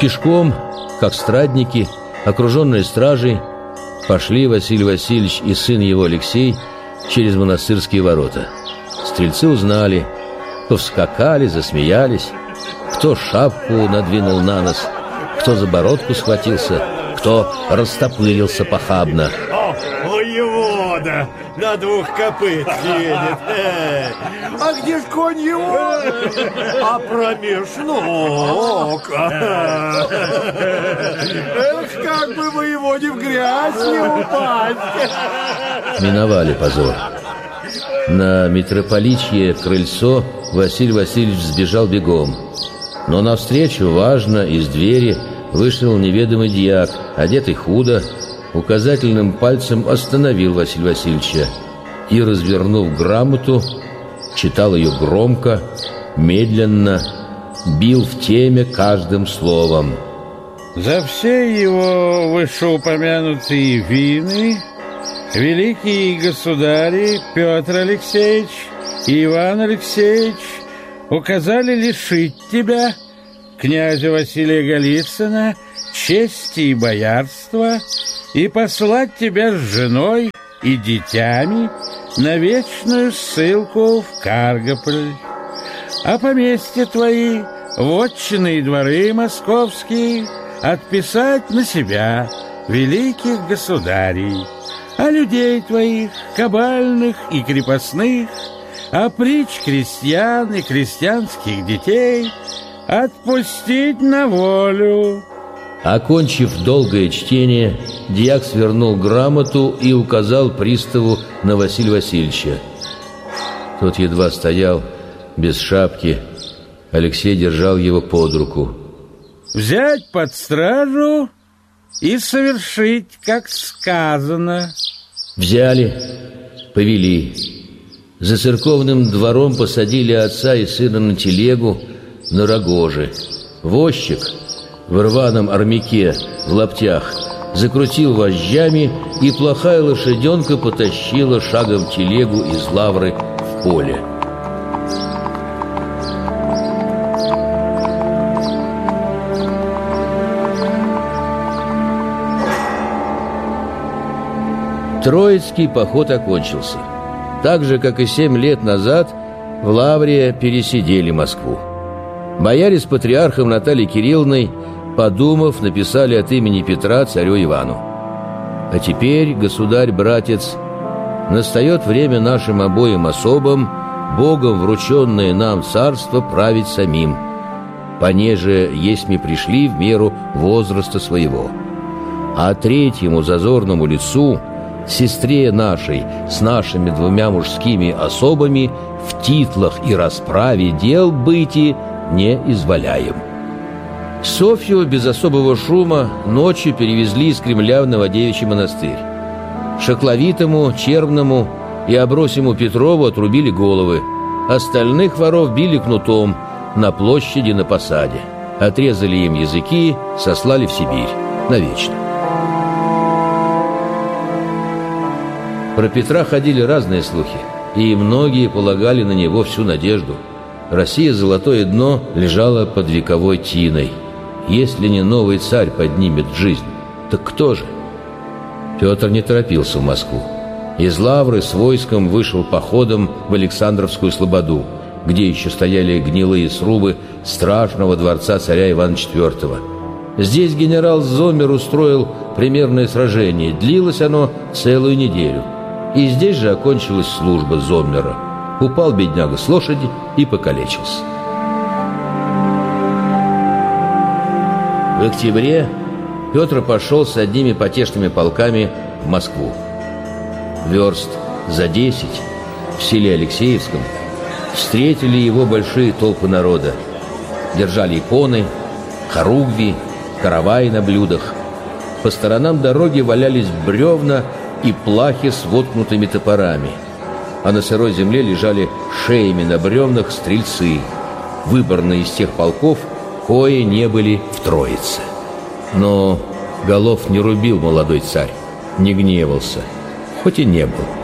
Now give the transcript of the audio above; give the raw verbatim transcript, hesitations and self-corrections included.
Пешком, как страдники, окруженные стражей, пошли Василий Васильевич и сын его Алексей через монастырские ворота. Стрельцы узнали, повскакали, засмеялись. Кто шапку надвинул на нос, кто за бородку схватился, кто растопырился похабно. О, воевода на двух копыт едет. А где ж конь его? А промеж ног. Эх, как бы воеводе в грязь не упасть. Миновали позор. На митрополичье крыльцо Василий Васильевич сбежал бегом. Но навстречу, важно, из двери вышел неведомый дьяк, одетый худо, указательным пальцем остановил Василия Васильевича и, развернув грамоту, читал ее громко, медленно, бил в теме каждым словом. За все его вышеупомянутые вины великие государи Петр Алексеевич и Иван Алексеевич указали лишить тебя, князя Василия Голицына, чести и боярства и послать тебя с женой и детьми на вечную ссылку в Каргополь. А поместья твои, вотчины и дворы московские отписать на себя, великих государей, а людей твоих, кабальных и крепостных, а притч крестьян и крестьянских детей отпустить на волю. Окончив долгое чтение, дьяк свернул грамоту и указал приставу на Василия Васильевича. Тот едва стоял, без шапки. Алексей держал его под руку. Взять под стражу и совершить, как сказано. Взяли, повели. За церковным двором посадили отца и сына на телегу, на рогожи. Возчик в рваном армяке, в лаптях, закрутил вожжами, и плохая лошаденка потащила шагом телегу из лавры в поле. Троицкий поход окончился. Так же, как и семь лет назад, в лавре пересидели Москву. Бояре с патриархом Натальей Кирилловной, подумав, написали от имени Петра царю Ивану: «А теперь, государь-братец, настает время нашим обоим особам, Богом врученное нам царство, править самим, понеже есть мы пришли в меру возраста своего. А третьему зазорному лицу, сестре нашей, с нашими двумя мужскими особами, в титлах и расправе дел быти не изволяем». Софью без особого шума ночью перевезли из Кремля в Новодевичий монастырь. Шакловитому, Червному и Абросиму Петрову отрубили головы. Остальных воров били кнутом на площади на посаде. Отрезали им языки, сослали в Сибирь навечно. Про Петра ходили разные слухи, и многие полагали на него всю надежду. Россия золотое дно лежала под вековой тиной. Если не новый царь поднимет жизнь, так кто же? Петр не торопился в Москву. Из лавры с войском вышел походом в Александровскую слободу, где еще стояли гнилые срубы страшного дворца царя Ивана четвёртого. Здесь генерал Зоммер устроил примерное сражение. Длилось оно целую неделю. И здесь же окончилась служба Зоммера. Упал бедняга с лошади и покалечился. В октябре Петр пошел с одними потешными полками в Москву. Верст за десять в селе Алексеевском встретили его большие толпы народа. Держали иконы, хоругви, караваи на блюдах. По сторонам дороги валялись бревна и плахи с воткнутыми топорами, а на сырой земле лежали шеями на бревнах стрельцы, выборные из тех полков, кои не были в Троице. Но голов не рубил молодой царь, не гневался, хоть и не был.